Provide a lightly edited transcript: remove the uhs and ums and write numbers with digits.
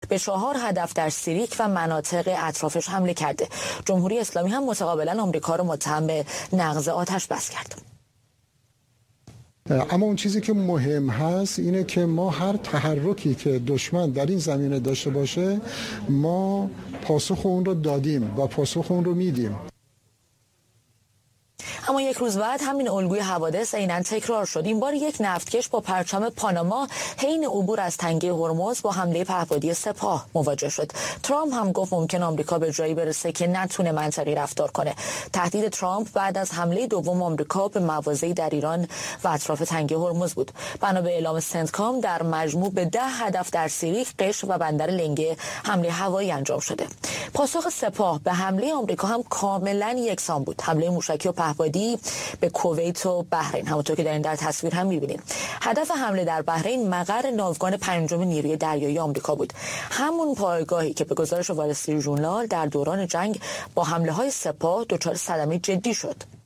به 4 هدف در سیریک و مناطق اطرافش حمله کرده. جمهوری اسلامی هم متقابلا آمریکا را متهم به نقض آتش بس کرد. اما اون چیزی که مهم هست اینه که ما هر تحرکی که دشمن در این زمینه داشته باشه ما پاسخ اون رو دادیم و پاسخ اون رو میدیم. اما یک روز بعد همین الگوی حوادث عیناً تکرار شد. این بار یک نفتکش با پرچم پاناما حین عبور از تنگه هرمز با حمله پهپادی سپاه مواجه شد. ترامپ هم گفت ممکن آمریکا به جایی برسه که نتونه منطقی رفتار کنه. تهدید ترامپ بعد از حمله دوم آمریکا به مواضعی در ایران و اطراف تنگه هرمز بود. بنا به اعلام سنتکام در مجموع به 10 هدف در سیریک، قشم و بندر لنگه حمله هوایی انجام شده. پاسخ سپاه به حمله آمریکا هم کاملا یکسان بود. حمله موشکی و پهپادی به کویت و بحرین، همونطور که در تصویر هم می‌بینید. هدف حمله در بحرین مقر ناوگان 5 نیروی دریایی آمریکا بود. همون پایگاهی که به گزارش وال استریت ژورنال در دوران جنگ با حمله‌های سپاه دچار صدمه جدی شد.